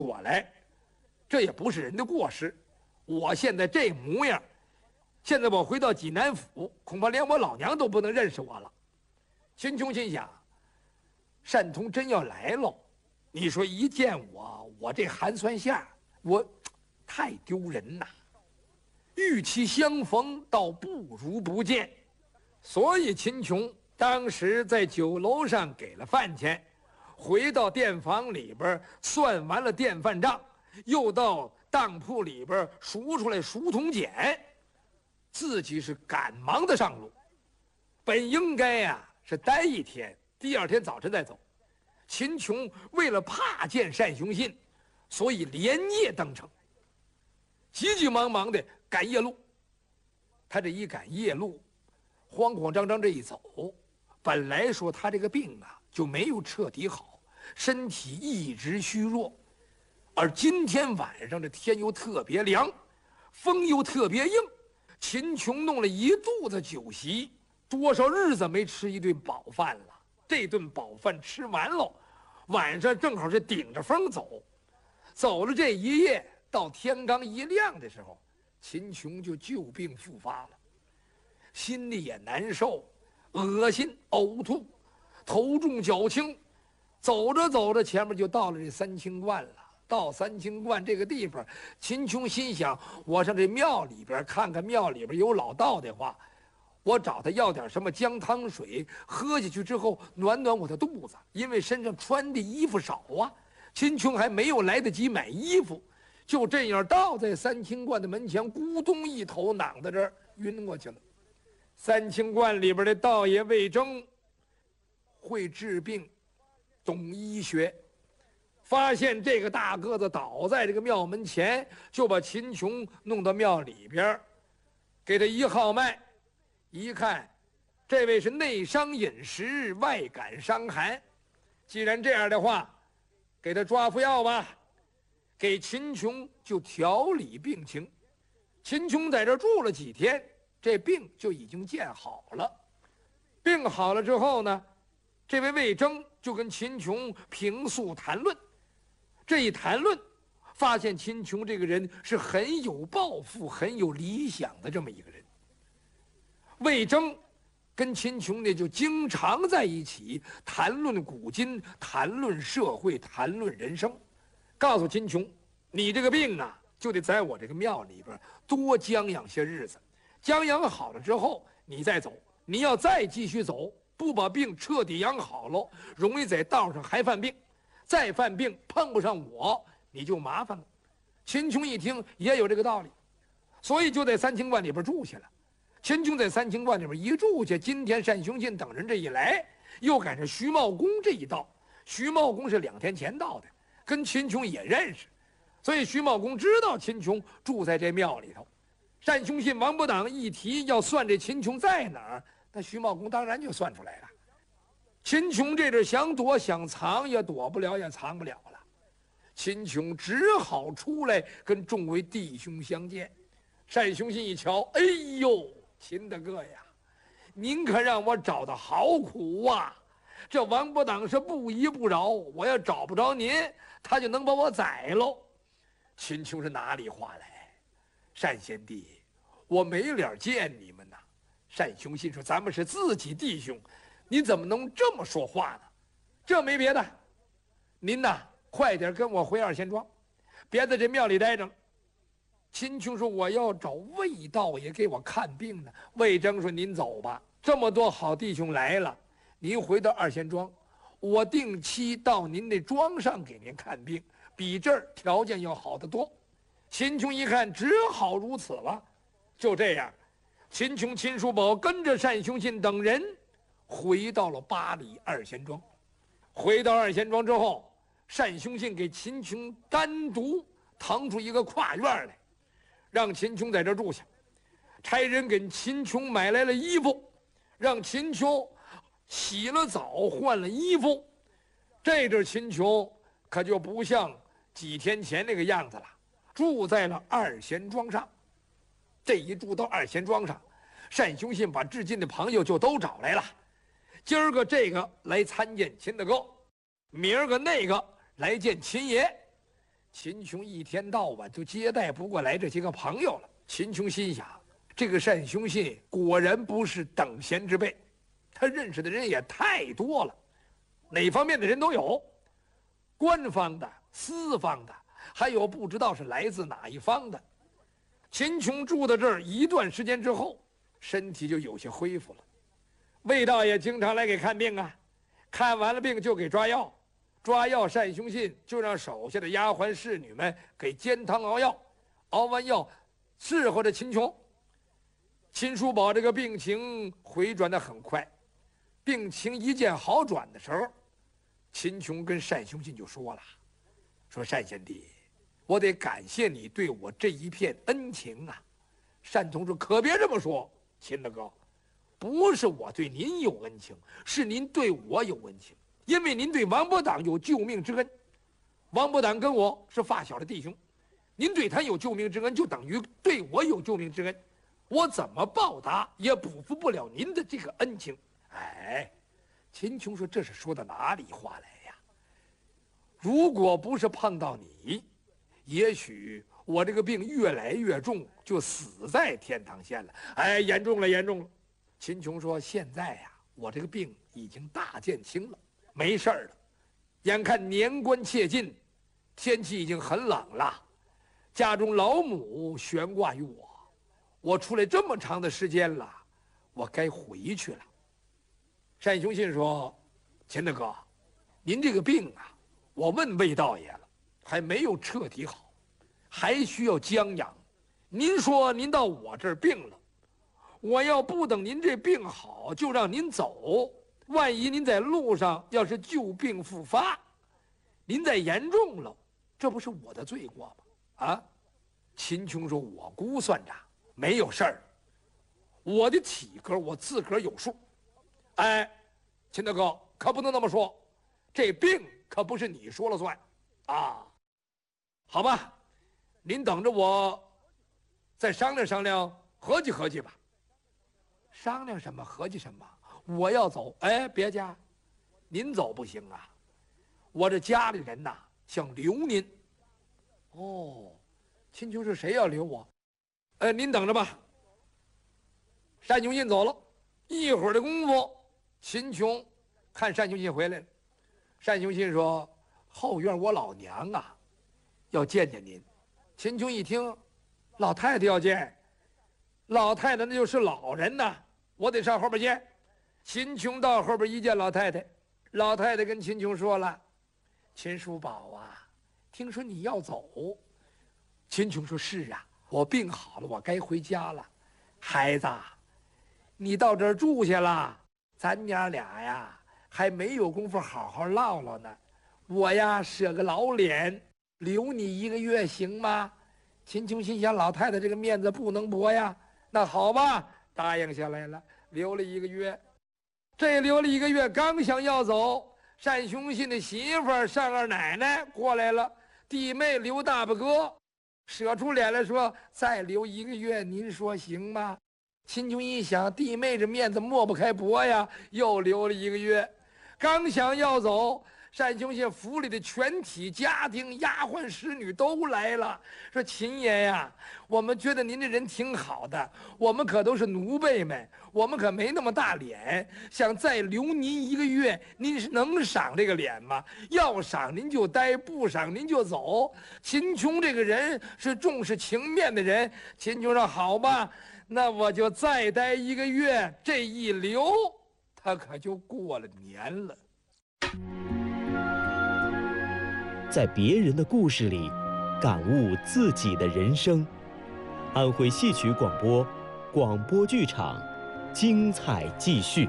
我来，这也不是人的过失。我现在这模样，现在我回到济南府，恐怕连我老娘都不能认识我了。秦琼心想，单通真要来喽，你说一见我这寒酸相，我太丢人呐。与其相逢，倒不如不见。所以秦琼当时在酒楼上给了饭钱，回到店房里边算完了店饭账，又到当铺里边赎出来赎铜钱，自己是赶忙的上路。本应该呀是待一天，第二天早晨再走。秦琼为了怕见单雄信，所以连夜登城，急急忙忙的赶夜路。他这一赶夜路，慌慌张张这一走，本来说他这个病啊就没有彻底好，身体一直虚弱。而今天晚上这天又特别凉，风又特别硬，秦琼弄了一肚子酒席，多少日子没吃一顿饱饭了。这顿饱饭吃完了，晚上正好是顶着风走。走了这一夜，到天刚一亮的时候，秦琼就旧病复发了，心里也难受，恶心呕吐，头重脚轻。走着走着，前面就到了这三清观了。到三清观这个地方，秦琼心想，我上这庙里边看看，庙里边有老道的话，我找他要点什么姜汤水，喝下去之后暖暖我的肚子，因为身上穿的衣服少啊。秦琼还没有来得及买衣服，就这样倒在三清观的门前，咕咚一头攮在这儿晕过去了。三清观里边的道爷魏征会治病，懂医学，发现这个大个子倒在这个庙门前，就把秦琼弄到庙里边，给他一号脉，一看，这位是内伤饮食，外感伤寒。既然这样的话，给他抓副药吧。给秦琼就调理病情。秦琼在这住了几天，这病就已经见好了。病好了之后呢，这位魏征就跟秦琼平素谈论。这一谈论，发现秦琼这个人是很有抱负、很有理想的这么一个人。魏征跟秦琼呢就经常在一起谈论古今，谈论社会，谈论人生，告诉秦琼，你这个病啊，就得在我这个庙里边多将养些日子，将养好了之后你再走。你要再继续走，不把病彻底养好了，容易在道上还犯病，再犯病碰不上我，你就麻烦了。秦琼一听也有这个道理，所以就在三清观里边住下了。秦琼在三清观里边一住下，今天单雄信等人这一来，又赶上徐茂公这一到。徐茂公是2天前到的，跟秦琼也认识，所以徐茂公知道秦琼住在这庙里头。单雄信、王伯党一提要算这秦琼在哪儿，那徐茂公当然就算出来了。秦琼这阵想躲想藏，也躲不了，也藏不了了。秦琼只好出来跟众位弟兄相见。单雄信一瞧，哎呦，秦大哥呀，您可让我找的好苦啊！这王伯党是不依不饶，我要找不着您，他就能把我宰喽。秦琼是哪里话来？单贤弟，我没脸见你们呐。单雄信说，咱们是自己弟兄，你怎么能这么说话呢？这没别的，您呐快点跟我回二仙庄，别在这庙里待着了。秦琼说，我要找魏道爷给我看病呢。魏征说，您走吧，这么多好弟兄来了，您回到二仙庄，我定期到您那庄上给您看病，比这儿条件要好得多。秦琼一看只好如此了。就这样，秦琼、秦叔宝跟着单雄信等人回到了八里二仙庄。回到二仙庄之后，单雄信给秦琼单独腾出一个跨院来，让秦琼在这住下，差人给秦琼买来了衣服，让秦琼洗了澡换了衣服。这阵秦琼可就不像几天前那个样子了，住在了二仙庄上。这一住到二仙庄上，单雄信把至近的朋友就都找来了。今儿个这个来参见秦大哥，明儿个那个来见秦爷。 秦琼一天到晚就接待不过来这些个朋友了。秦琼心想，这个单雄信果然不是等闲之辈，他认识的人也太多了，哪方面的人都有，官方的、私方的，还有不知道是来自哪一方的。秦琼住到这儿一段时间之后，身体就有些恢复了。魏道爷经常来给看病啊，看完了病就给抓药，抓药单雄信就让手下的丫鬟侍女们给煎汤熬药，熬完药伺候着秦琼。秦叔宝这个病情回转得很快，病情一见好转的时候，秦琼跟单雄信就说了，说单贤弟，我得感谢你对我这一片恩情啊。单同志可别这么说，秦大哥，不是我对您有恩情，是您对我有恩情，因为您对王伯党有救命之恩。王伯党跟我是发小的弟兄，您对他有救命之恩，就等于对我有救命之恩，我怎么报答也补付不了您的这个恩情。哎，秦琼说，这是说的哪里话来呀？如果不是碰到你，也许我这个病越来越重，就死在天堂县了。哎，严重了，严重了。秦琼说，现在呀，我这个病已经大减轻了，没事儿了。眼看年关切近，天气已经很冷了，家中老母悬挂于我，我出来这么长的时间了，我该回去了。单雄信说，秦大哥，您这个病啊，我问魏道爷了，还没有彻底好，还需要将养。您说您到我这儿病了，我要不等您这病好就让您走，万一您在路上要是旧病复发，您再严重了，这不是我的罪过吗？啊？秦琼说，我估算着没有事儿，我的体格我自个儿有数。哎，秦大哥可不能那么说，这病可不是你说了算啊。好吧，您等着我再商量商量，合计合计吧。商量什么合计什么，我要走。哎，别家，您走不行啊，我这家里人呐想留您。哦，秦琼是谁要留我？您等着吧。单雄信走了，一会儿的功夫，秦琼看单雄信回来了。单雄信说，后院我老娘啊要见见您。秦琼一听，老太太要见，老太太那就是老人呐，我得上后边见。秦琼到后边一见老太太，老太太跟秦琼说了，秦叔宝啊，听说你要走。秦琼说，是啊，我病好了，我该回家了。孩子，你到这儿住下了，咱娘俩呀还没有功夫好好唠唠呢。我呀舍个老脸留你1个月行吗？秦琼心想，老太太这个面子不能驳呀，那好吧，答应下来了，留了1个月。这留了1个月，刚想要走，单雄信的媳妇儿单二奶奶过来了，弟妹刘大伯哥舍出脸来说，再留1个月，您说行吗？秦琼一想，弟妹这面子抹不开驳呀，又留了1个月。刚想要走，单雄信府里的全体家丁、丫鬟、使女都来了，说：“秦爷呀，我们觉得您这人挺好的，我们可都是奴婢们，我们可没那么大脸，想再留您1个月，您是能赏这个脸吗？要赏您就待，不赏您就走。”秦琼这个人是重视情面的人，秦琼说：“好吧，那我就再待1个月。”这一留，他可就过了年了。 在别人的故事里，感悟自己的人生。安徽戏曲广播，广播剧场，精彩继续。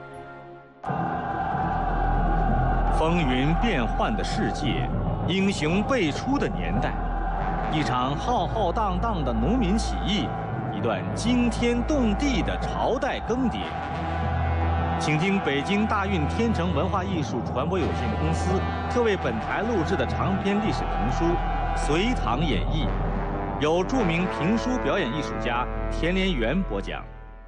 风云变幻的世界，英雄辈出的年代，一场浩浩荡荡的农民起义，一段惊天动地的朝代更迭。请听北京大运天成文化艺术传播有限公司特为本台录制的长篇历史评书《隋唐演义》，由著名评书表演艺术家田连元播讲。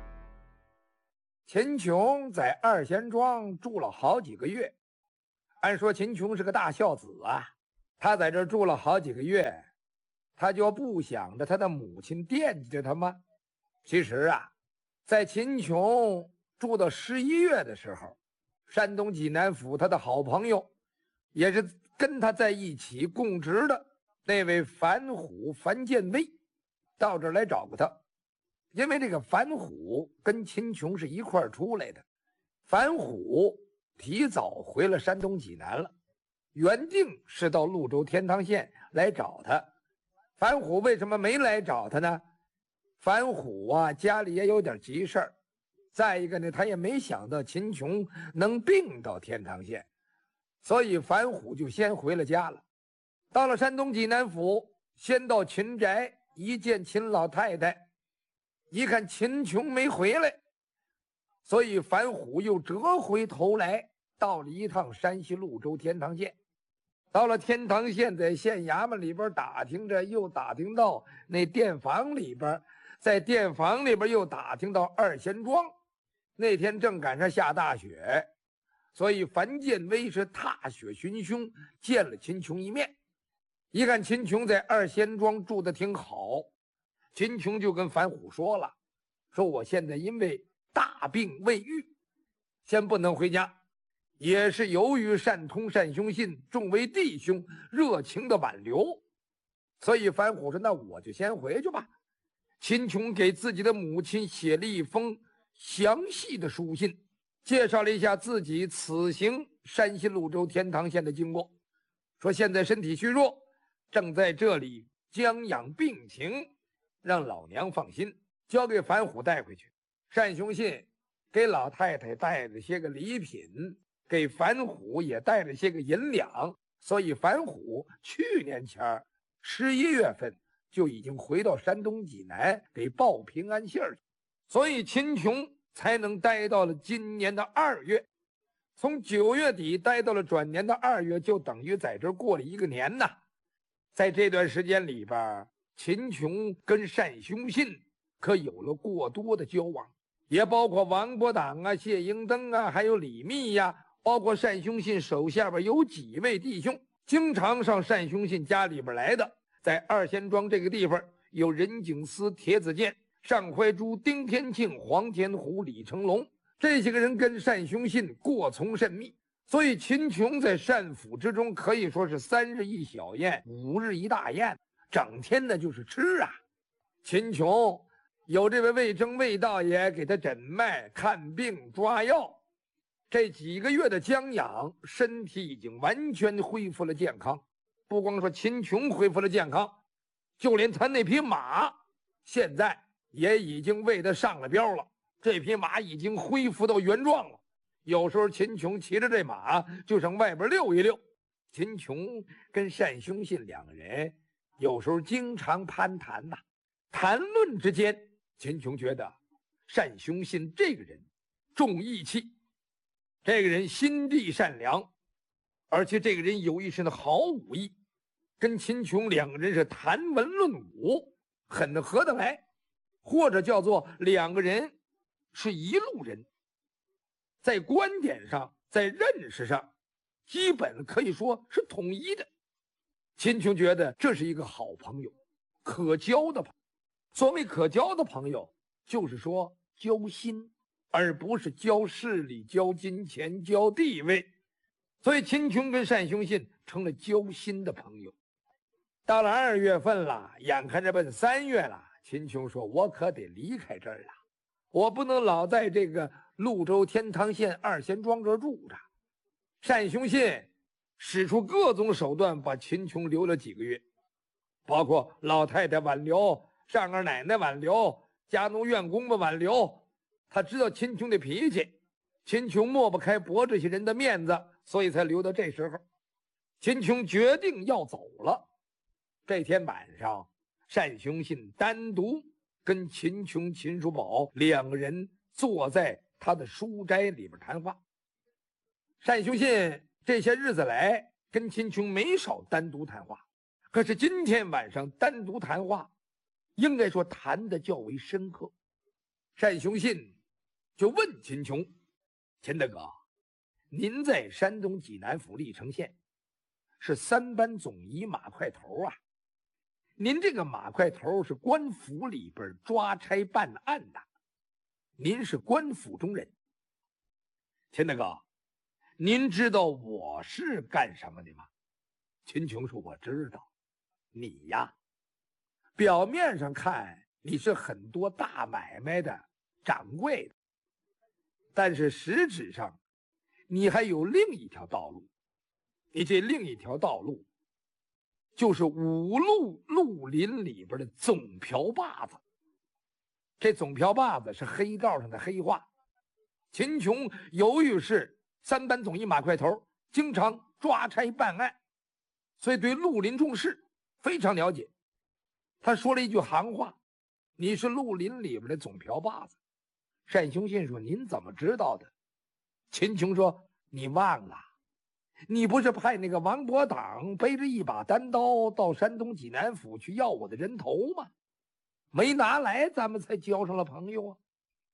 秦琼在二贤庄住了好几个月，按说秦琼是个大孝子啊， 他在这儿住了好几个月，他就不想着他的母亲惦记着他吗？其实啊，在秦琼住到11月的时候，山东济南府他的好朋友，也是跟他在一起供职的那位樊虎樊建威，到这儿来找过他。因为这个樊虎跟秦琼是一块儿出来的，樊虎提早回了山东济南了，原定是到潞州天堂县来找他。樊虎为什么没来找他呢？樊虎啊，家里也有点急事儿，再一个呢，他也没想到秦琼能并到天堂县，所以樊虎就先回了家了。到了山东济南府，先到秦宅一见秦老太太，一看秦琼没回来，所以樊虎又折回头来，到了一趟山西潞州天堂县。到了天堂县，在县衙门里边打听着，又打听到那店房里边，在店房里边又打听到二贤庄。那天正赶上下大雪，所以樊建威是踏雪寻凶，见了秦琼一面。一看秦琼在二贤庄住得挺好，秦琼就跟樊虎说了，说我现在因为大病未愈，先不能回家，也是由于单通单兄信众位弟兄热情的挽留，所以樊虎说那我就先回去吧。秦琼给自己的母亲写了一封详细的书信，介绍了一下自己此行山西潞州天堂县的经过，说现在身体虚弱，正在这里将养病情，让老娘放心，交给樊虎带回去。单兄信给老太太带了些个礼品，给樊虎也带了些个银两，所以樊虎去年前11月份就已经回到山东济南给报平安信儿去，所以秦琼才能待到了今年的2月。从9月底待到了转年的2月，就等于在这儿过了1个年呐。在这段时间里边，秦琼跟单兄信可有了过多的交往，也包括王伯党啊、谢英登啊，还有李密呀，包括单兄信手下边有几位弟兄经常上单兄信家里边来的。在二贤庄这个地方，有任景思、铁子建、尚怀珠、丁天庆、黄天虎、李成龙，这些个人跟单兄信过从甚密，所以秦琼在单府之中可以说是3日一小宴，5日一大宴，整天的就是吃啊。秦琼有这位魏征魏大爷给他诊脉、看病、抓药，这几个月的将养，身体已经完全恢复了健康。不光说秦琼恢复了健康，就连他那匹马现在也已经为他上了标了，这匹马已经恢复到原状了。有时候秦琼骑着这马就上外边溜一溜。秦琼跟单兄信2个人有时候经常攀谈呐，谈论之间，秦琼觉得单兄信这个人重义气，这个人心地善良，而且这个人有一身的好武艺，跟秦琼2个人是谈文论武，很合得来，或者叫做2个人是一路人，在观点上，在认识上，基本可以说是统一的。秦琼觉得这是一个好朋友，可交的朋友。所谓可交的朋友，就是说交心，而不是交势力、交金钱、交地位。所以秦琼跟单兄信成了交心的朋友。到了2月份了，眼看着奔3月了，秦琼说我可得离开这儿了，我不能老在这个潞州天堂县二贤庄这住着。单兄信使出各种手段把秦琼留了几个月，包括老太太挽留、上二奶奶挽留、家奴院工们挽留。他知道秦琼的脾气，秦琼抹不开驳这些人的面子，所以才留到这时候。秦琼决定要走了。这天晚上，单兄信单独跟秦琼、秦叔宝2个人坐在他的书斋里边谈话。单兄信这些日子来跟秦琼没少单独谈话，可是今天晚上单独谈话，应该说谈得较为深刻。单兄信就问秦琼：“秦大哥，您在山东济南府历城县， 是3班总医马块头啊。您这个马块头是官府里边抓差办案的，您是官府中人。秦大哥，您知道我是干什么的吗？秦琼说：我知道。你呀，表面上看你是很多大买卖的掌柜的，但是实质上你还有另一条道路。你这另一条道路就是五路绿林里边的总瓢把子。这总瓢把子是黑道上的黑话。秦琼由于是3班总医马块头，经常抓差办案，所以对绿林中事非常了解。他说了一句行话：你是绿林里边的总瓢把子。单雄信说：您怎么知道的？秦琼说：你忘了，你不是派那个王伯党背着一把单刀到山东济南府去要我的人头吗？没拿来，咱们才交上了朋友啊。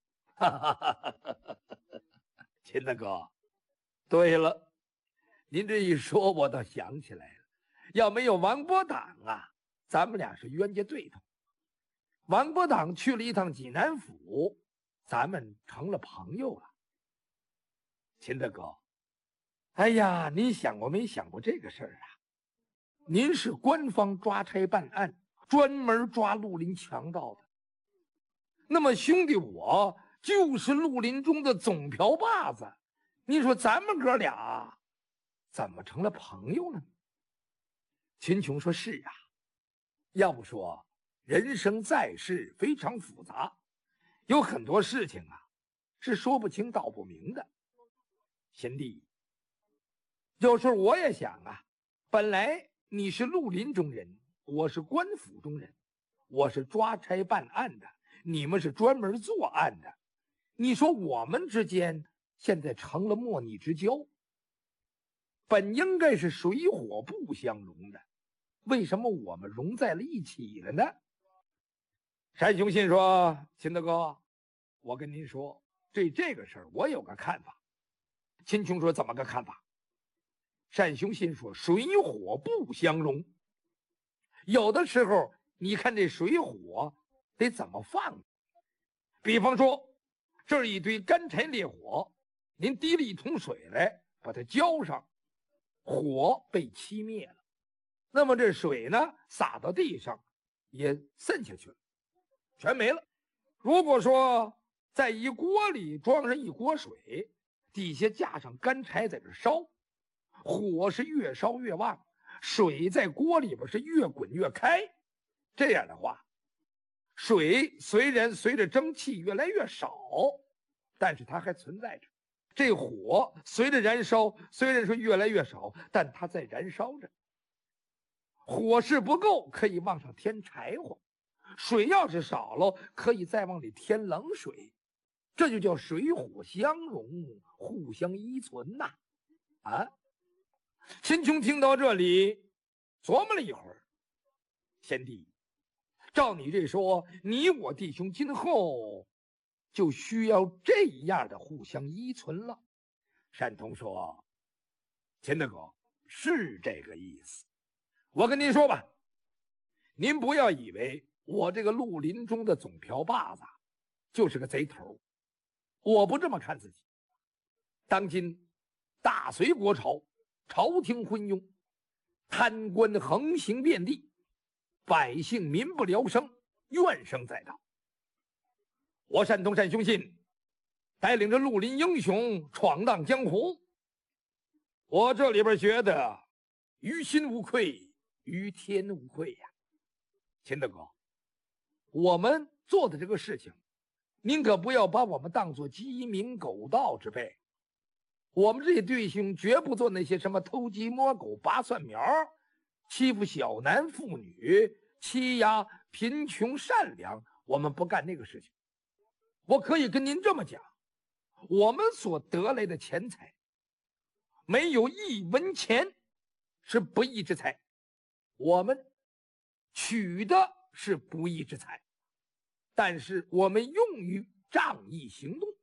秦大哥，对了，您这一说，我倒想起来了，要没有王伯党啊，咱们俩是冤家对头。王伯党去了一趟济南府，咱们成了朋友了。秦大哥，哎呀，您想过没想过这个事儿啊？您是官方抓差办案，专门抓绿林强盗的。那么兄弟我就是绿林中的总瓢把子，你说咱们哥俩怎么成了朋友呢？秦琼说：是啊，要不说人生在世非常复杂，有很多事情啊是说不清道不明的。贤弟，有时候我也想啊，本来你是绿林中人，我是官府中人，我是抓差办案的，你们是专门作案的。你说我们之间现在成了莫逆之交，本应该是水火不相容的，为什么我们融在了一起了呢？单雄信说：秦大哥，我跟您说，对这个事儿我有个看法。秦琼说：怎么个看法？单雄信说：水火不相容。有的时候你看这水火得怎么放，比方说这儿一堆干柴烈火，您提了一桶水来把它浇上，火被熄灭了，那么这水呢洒到地上也渗下去了，全没了。如果说在一锅里装上一锅水，底下架上干柴在这烧，火是越烧越旺，水在锅里边是越滚越开。这样的话，水虽然随着蒸汽越来越少，但是它还存在着。这火随着燃烧，虽然说越来越少，但它在燃烧着。火势不够，可以往上添柴火；水要是少了，可以再往里添冷水。这就叫水火相容，互相依存呐！啊！秦琼听到这里，琢磨了一会儿。贤弟，照你这说，你我弟兄今后就需要这样的互相依存了。单通说：秦大哥，是这个意思。我跟您说吧，您不要以为我这个绿林中的总瓢把子就是个贼头，我不这么看自己。当今大隋国朝，朝廷昏庸，贪官横行遍地，百姓民不聊生，怨声载道。我单通单雄信带领着绿林英雄闯荡江湖，我这里边觉得于心无愧，于天无愧呀。秦大哥，我们做的这个事情，您可不要把我们当作鸡鸣狗盗之辈。我们这些弟兄绝不做那些什么偷鸡摸狗、拔蒜苗、欺负小男妇女、欺压贫穷善良，我们不干那个事情。我可以跟您这么讲，我们所得来的钱财，没有一文钱是不义之财，我们取的是不义之财，但是我们用于仗义行动。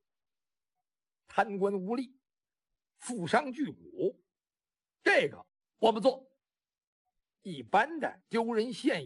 贪官污吏、富商巨贾，这个我们做， 一般的丢人现